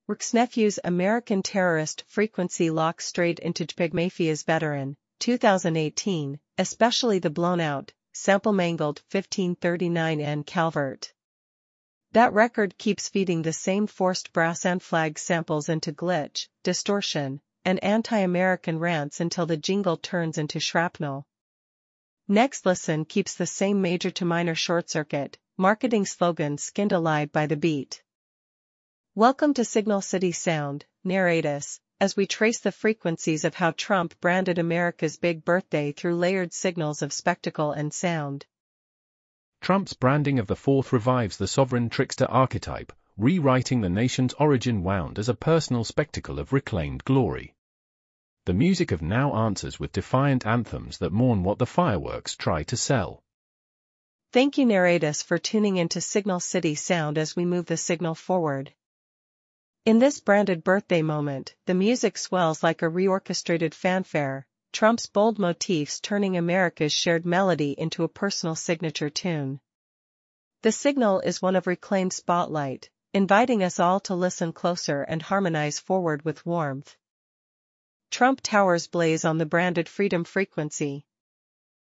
Works nephew's American terrorist frequency locks straight into Pygmafia's veteran, 2018, especially the blown out, sample mangled 1539 Calvert. That record keeps feeding the same forced brass and flag samples into glitch, distortion, and anti-American rants until the jingle turns into shrapnel. Next Listen keeps the same major to minor short circuit, marketing slogan skinned alive by the beat. Welcome to Signal City Sound, narratus, as we trace the frequencies of how Trump branded America's big birthday through layered signals of spectacle and sound. Trump's branding of the 4th revives the sovereign trickster archetype, rewriting the nation's origin wound as a personal spectacle of reclaimed glory. The music of now answers with defiant anthems that mourn what the fireworks try to sell. Thank you, narratus, for tuning into Signal City Sound as we move the signal forward. In this branded birthday moment, the music swells like a reorchestrated fanfare, Trump's bold motifs turning America's shared melody into a personal signature tune. The signal is one of reclaimed spotlight, inviting us all to listen closer and harmonize forward with warmth. Trump towers blaze on the branded freedom frequency,